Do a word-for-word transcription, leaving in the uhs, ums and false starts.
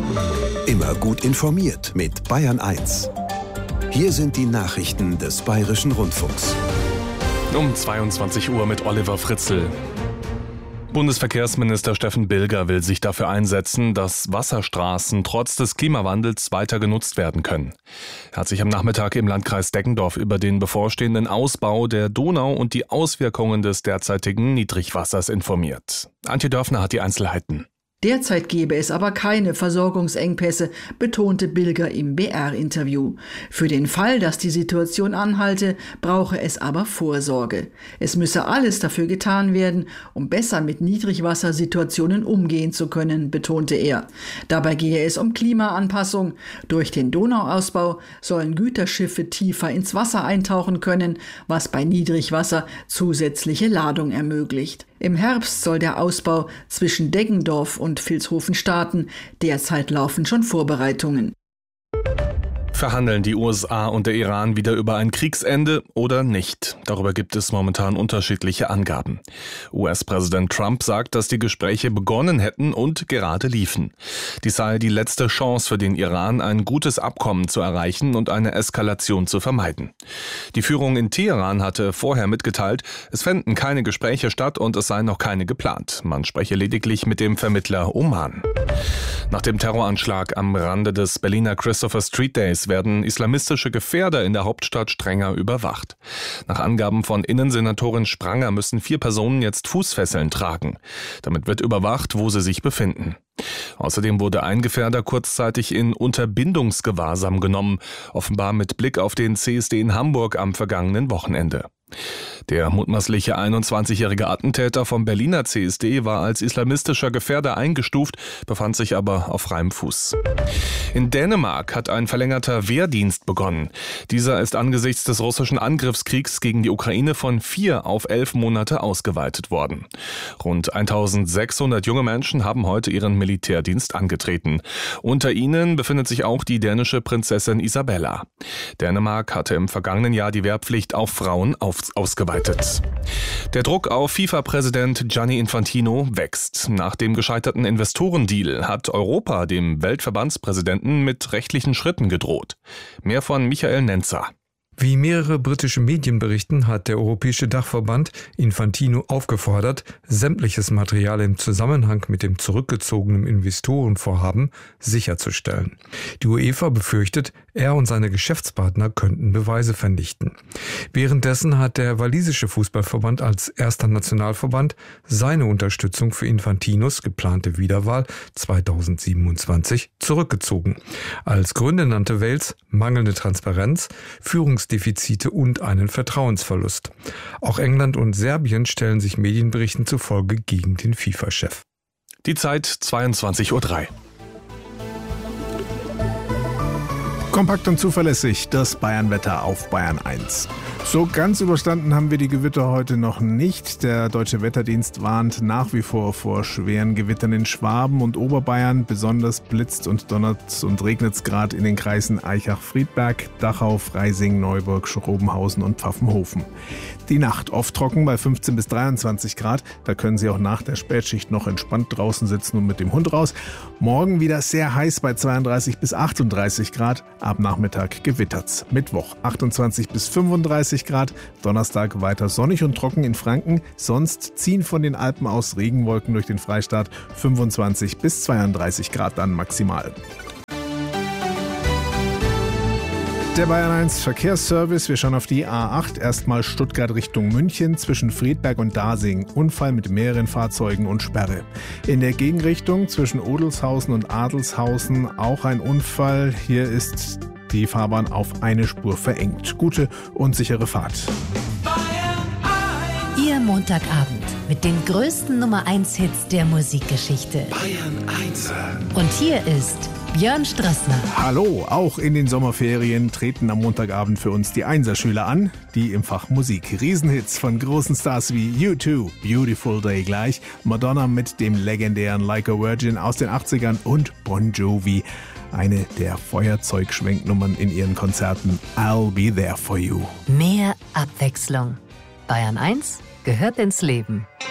Immer gut informiert mit Bayern eins. Hier sind die Nachrichten des Bayerischen Rundfunks. Um zweiundzwanzig Uhr mit Oliver Fritzl. Bundesverkehrsminister Steffen Bilger will sich dafür einsetzen, dass Wasserstraßen trotz des Klimawandels weiter genutzt werden können. Er hat sich am Nachmittag im Landkreis Deggendorf über den bevorstehenden Ausbau der Donau und die Auswirkungen des derzeitigen Niedrigwassers informiert. Antje Dörfner hat die Einzelheiten. Derzeit gebe es aber keine Versorgungsengpässe, betonte Bilger im B R-Interview. Für den Fall, dass die Situation anhalte, brauche es aber Vorsorge. Es müsse alles dafür getan werden, um besser mit Niedrigwassersituationen umgehen zu können, betonte er. Dabei gehe es um Klimaanpassung. Durch den Donauausbau sollen Güterschiffe tiefer ins Wasser eintauchen können, was bei Niedrigwasser zusätzliche Ladung ermöglicht. Im Herbst soll der Ausbau zwischen Deggendorf und Vilshofen starten. Derzeit laufen schon Vorbereitungen. Verhandeln die U S A und der Iran wieder über ein Kriegsende oder nicht? Darüber gibt es momentan unterschiedliche Angaben. U S-Präsident Trump sagt, dass die Gespräche begonnen hätten und gerade liefen. Dies sei die letzte Chance für den Iran, ein gutes Abkommen zu erreichen und eine Eskalation zu vermeiden. Die Führung in Teheran hatte vorher mitgeteilt, es fänden keine Gespräche statt und es seien noch keine geplant. Man spreche lediglich mit dem Vermittler Oman. Nach dem Terroranschlag am Rande des Berliner Christopher Street Days werden islamistische Gefährder in der Hauptstadt strenger überwacht. Nach Angaben von Innensenatorin Spranger müssen vier Personen jetzt Fußfesseln tragen. Damit wird überwacht, wo sie sich befinden. Außerdem wurde ein Gefährder kurzzeitig in Unterbindungsgewahrsam genommen, offenbar mit Blick auf den C S D in Hamburg am vergangenen Wochenende. Der mutmaßliche einundzwanzigjährige Attentäter vom Berliner C S D war als islamistischer Gefährder eingestuft, befand sich aber auf freiem Fuß. In Dänemark hat ein verlängerter Wehrdienst begonnen. Dieser ist angesichts des russischen Angriffskriegs gegen die Ukraine von vier auf elf Monate ausgeweitet worden. Rund eintausendsechshundert junge Menschen haben heute ihren Militärdienst angetreten. Unter ihnen befindet sich auch die dänische Prinzessin Isabella. Dänemark hatte im vergangenen Jahr die Wehrpflicht auf Frauen auf ausgeweitet. Der Druck auf FIFA-Präsident Gianni Infantino wächst. Nach dem gescheiterten Investorendeal hat Europa dem Weltverbandspräsidenten mit rechtlichen Schritten gedroht. Mehr von Michael Nenzer. Wie mehrere britische Medien berichten, hat der Europäische Dachverband Infantino aufgefordert, sämtliches Material im Zusammenhang mit dem zurückgezogenen Investorenvorhaben sicherzustellen. Die UEFA befürchtet, er und seine Geschäftspartner könnten Beweise vernichten. Währenddessen hat der walisische Fußballverband als erster Nationalverband seine Unterstützung für Infantinos geplante Wiederwahl zweitausendsiebenundzwanzig zurückgezogen. Als Gründe nannte Wales mangelnde Transparenz, Führungsdefizite und einen Vertrauensverlust. Auch England und Serbien stellen sich Medienberichten zufolge gegen den FIFA-Chef. Die Zeit zweiundzwanzig Uhr drei. Kompakt und zuverlässig, das Bayernwetter auf Bayern eins. So ganz überstanden haben wir die Gewitter heute noch nicht. Der Deutsche Wetterdienst warnt nach wie vor vor schweren Gewittern in Schwaben und Oberbayern. Besonders blitzt und donnert und regnet es gerade in den Kreisen Aichach-Friedberg, Dachau, Freising, Neuburg, Schrobenhausen und Pfaffenhofen. Die Nacht oft trocken bei fünfzehn bis dreiundzwanzig Grad. Da können Sie auch nach der Spätschicht noch entspannt draußen sitzen und mit dem Hund raus. Morgen wieder sehr heiß bei zweiunddreißig bis achtunddreißig Grad. Ab Nachmittag gewittert's. Mittwoch achtundzwanzig bis fünfunddreißig Grad. Donnerstag weiter sonnig und trocken in Franken. Sonst ziehen von den Alpen aus Regenwolken durch den Freistaat. fünfundzwanzig bis zweiunddreißig Grad dann maximal. Der Bayern eins Verkehrsservice. Wir schauen auf die A acht. Erstmal Stuttgart Richtung München zwischen Friedberg und Dasing. Unfall mit mehreren Fahrzeugen und Sperre. In der Gegenrichtung zwischen Odelshausen und Adelshausen auch ein Unfall. Hier ist die Fahrbahn auf eine Spur verengt. Gute und sichere Fahrt. Ihr Montagabend mit den größten Nummer eins Hits der Musikgeschichte. Bayern eins. Und hier ist Björn Strassner. Hallo, auch in den Sommerferien treten am Montagabend für uns die Einserschüler an, die im Fach Musik. Riesenhits von großen Stars wie U zwei, Beautiful Day gleich, Madonna mit dem legendären Like a Virgin aus den achtzigern und Bon Jovi, eine der Feuerzeugschwenknummern in ihren Konzerten, I'll Be There For You. Mehr Abwechslung. Bayern eins gehört ins Leben.